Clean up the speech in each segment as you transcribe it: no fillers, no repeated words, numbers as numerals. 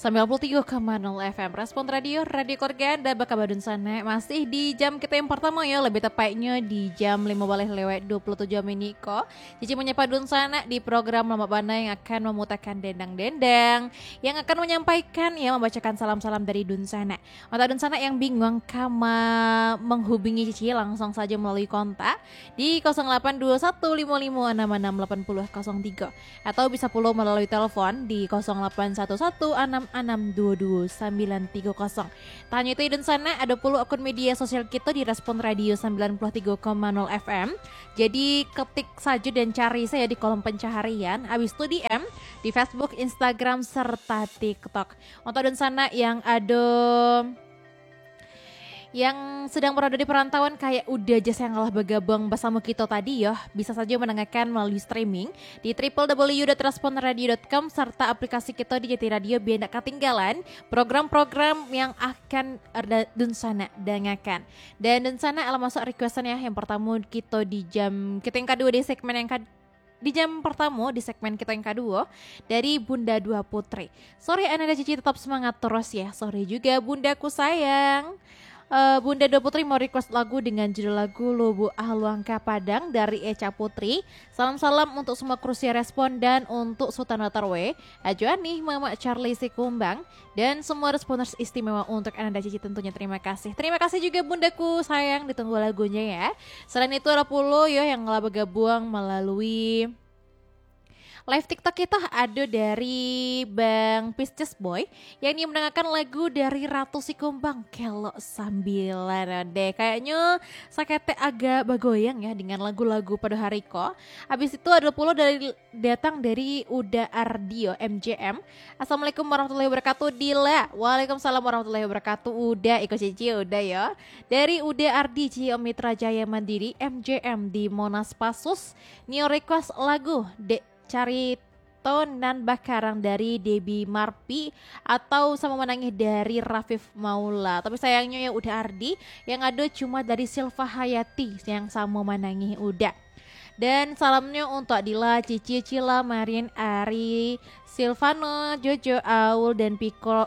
93,0 FM Respon Radio, Radio Korgan dan Bakabadun sana. Masih di jam kita yang pertama ya, lebih tepatnya di jam 5:27 meniko. Cici menyapa Dun sana di program Lama Bana yang akan memutakan dendang-dendang, yang akan menyampaikan ya, membacakan salam-salam dari Dun sana. Untuk Dun sana yang bingung kama menghubungi Cici langsung saja melalui kontak di 082155668003 atau bisa pula melalui telepon di 081166222930. Tanya itu dan sana ada puluh akun media sosial kita di Respon Radio 93,0 FM. Jadi ketik saja dan cari saya di kolom pencaharian. Habis itu DM di Facebook, Instagram serta TikTok. Untuk dan sana yang sedang berada di perantauan kayak udah aja saya ngalah bergabung bersama kita tadi ya, bisa saja mendengarkan melalui streaming di www.responradio.com serta aplikasi kita di Jati Radio biar tidak ketinggalan program-program yang akan ada Dun sana dengarkan. Dan Dun sana ala masuk requestan ya, yang pertama kita di jam kita yang kedua di segmen yang di jam pertama di segmen kita yang kedua dari Bunda Dua Putri. Sorry Anda dan Cici tetap semangat terus ya. Sorry juga bundaku sayang. Bunda Dua Putri mau request lagu dengan judul lagu Lubu Ahluangka Padang dari Eca Putri. Salam-salam untuk semua krusia respon dan untuk Sultan Watarwe, Ajuani, Mama Charlie Sikumbang dan semua responders istimewa untuk Anda Cici tentunya. Terima kasih. Terima kasih juga bundaku sayang, ditunggu lagunya ya. Selain itu ada puluh ya yang telah bergabung melalui live TikTok kita ada dari Bang Pisces Boy yang ini mendengarkan lagu dari Ratu Sikumbang Kelok Sambilan deh. Kayaknya sakete agak bagoyang ya dengan lagu-lagu pada hari ko. Habis itu ada pula datang dari Uda Ardio MJM. Assalamualaikum warahmatullahi wabarakatuh Dila. Waalaikumsalam warahmatullahi wabarakatuh. Udah ikut Cici udah ya. Dari Uda Ardi Cio Mitra Jaya Mandiri MJM di Monas Pasus. New request lagu Cari Tonan Bakarang dari Debbie Marpi atau Sama Menangis dari Rafif Maula. Tapi sayangnya ya udah Ardi, yang ada cuma dari Silva Hayati yang Sama Menangis udah. Dan salamnya untuk Adila, Cici, Cila, Marin, Ari, Silvano, Jojo, Aul dan Piko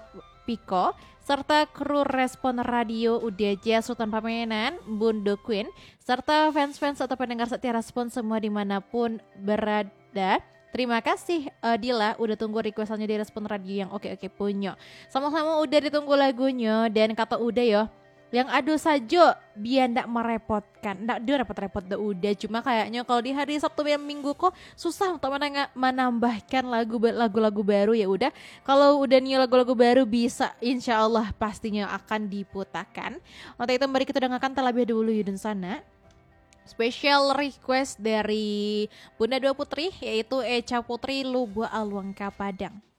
serta kru Respon Radio Udaja Sultan Pamenan, Bundo Queen serta fans-fans atau pendengar setia Respon semua dimanapun berada. Terima kasih Dila udah tunggu requestannya di Respon Radio yang oke punya. Sama-sama udah ditunggu lagunya dan kata udah ya, yang adu saja biar ndak merepotkan. Ndak dia repot-repot udah, cuma kayaknya kalau di hari Sabtu dan Minggu kok susah untuk menambahkan lagu-lagu baru ya udah. Kalau udah nih lagu-lagu baru bisa insyaallah pastinya akan diputarkan. Untuk itu mari kita dengarkan terlebih dahulu Yudun sana. Special request dari Bunda Dua Putri yaitu Eca Putri Lubu Ahluangka Padang.